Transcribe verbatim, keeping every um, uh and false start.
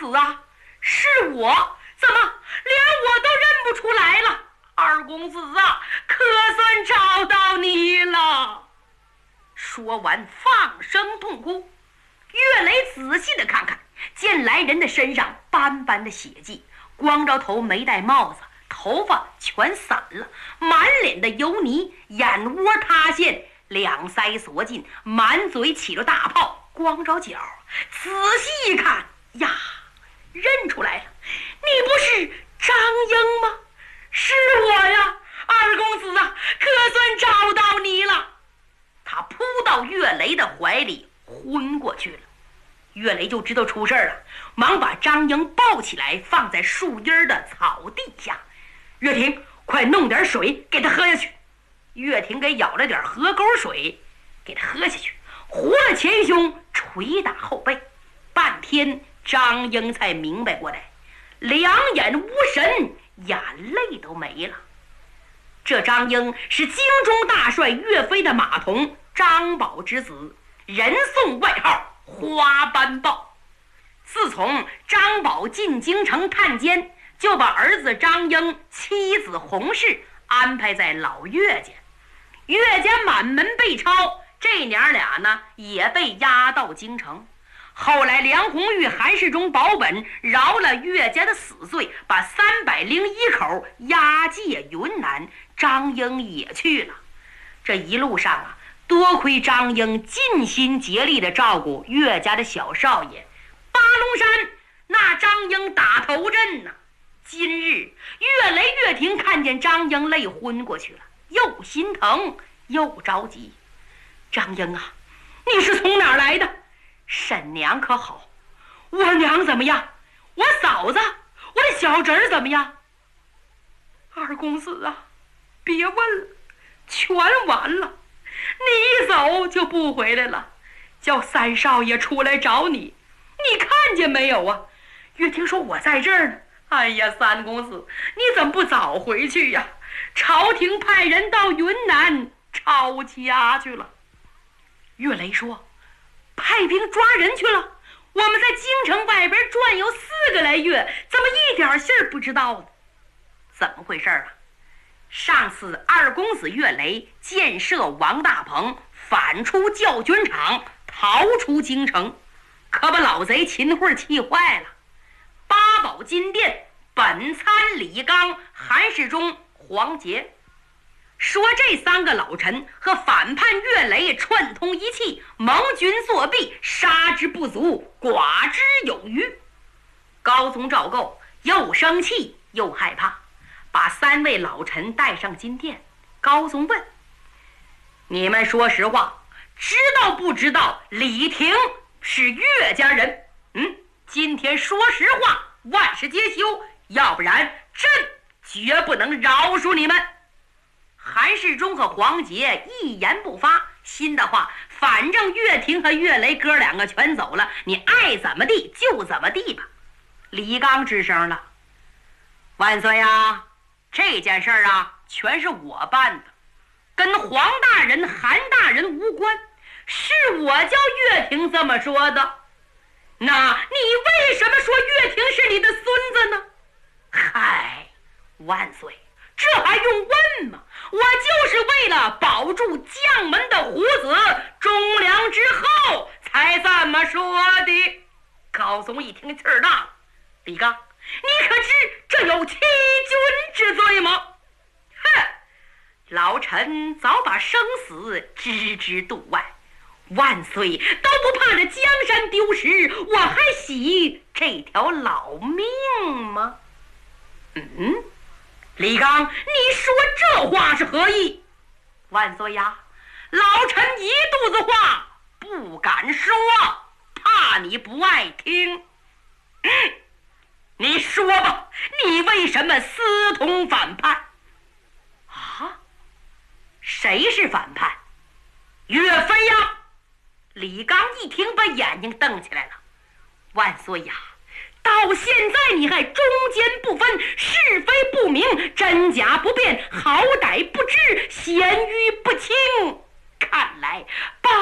子啊，是我，怎么连我都认不出来了？二公子啊，可算找到你了。说完放声痛哭。岳雷仔细的看看，见来人的身上斑斑的血迹，光着头，没戴帽子，头发全散了，满脸的油泥，眼窝塌陷，两腮锁紧，满嘴起了大泡，光着脚。仔细一看呀，认出来了，你不是张英吗？是我呀，二公子啊，可算找到你了。他扑到岳雷的怀里昏过去了。岳雷就知道出事了，忙把张英抱起来放在树荫的草地下。岳霆，快弄点水给他喝下去。岳霆给舀了点河沟水给他喝下去，活了前胸，捶打后背。半天张英才明白过来，两眼无神，眼泪都没了。这张英是京中大帅岳飞的马童张宝之子，人送外号花斑豹。自从张宝进京城探监，就把儿子张英、妻子洪氏安排在老岳家。岳家满门被抄，这娘俩呢也被押到京城。后来梁红玉、韩世忠保本，饶了岳家的死罪，把三百零一口押解云南。张英也去了。这一路上啊，多亏张英尽心竭力的照顾岳家的小少爷。八龙山那张英打头阵呢、啊。今日岳雷、岳霆看见张英累昏过去了，又心疼又着急。张英啊，你是从哪儿来的？婶娘可好？我娘怎么样？我嫂子，我的小侄儿怎么样？二公子啊，别问了，全完了。你一走就不回来了，叫三少爷出来找你，你看见没有啊？岳霆说我在这儿呢。哎呀，三公子，你怎么不早回去呀？朝廷派人到云南抄家去了。岳雷说，派兵抓人去了？我们在京城外边转悠四个来月，怎么一点信儿不知道呢？怎么回事啊？上次二公子岳雷建设王大鹏，反出教军场，逃出京城，可把老贼秦桧气坏了。八宝金殿本参李纲、韩世忠、黄杰说，这三个老臣和反叛岳雷串通一气，盟军作弊，杀之不足，剐之有余。高宗赵构又生气又害怕，把三位老臣带上金殿。高宗问，你们说实话，知道不知道李霆是岳家人？嗯，今天说实话，万事皆休，要不然朕绝不能饶恕你们。韩世忠和黄杰一言不发，心的话，反正岳霆和岳雷哥两个全走了，你爱怎么地就怎么地吧。李纲吱声了，万岁啊，这件事儿啊全是我办的，跟黄大人、韩大人无关，是我叫岳霆这么说的。那你为什么说岳霆是你的孙子呢？嗨，万岁，这还用问吗？我就是为了保住将门的虎子忠良之后才这么说的。高宗一听气儿大了，李纲，你可知这有欺君之罪吗？哼，老臣早把生死置之度外，万岁都不怕这江山丢失，我还喜这条老命吗？嗯，李纲，你说这话是何意？万岁呀，老臣一肚子话不敢说，怕你不爱听。嗯，你说吧，你为什么私通反叛？啊？谁是反叛？岳飞呀！李纲一听，把眼睛瞪起来了。万岁呀，到现在你还忠奸不分，是非不明，真假不辨，好歹不知，咸愚不清。看来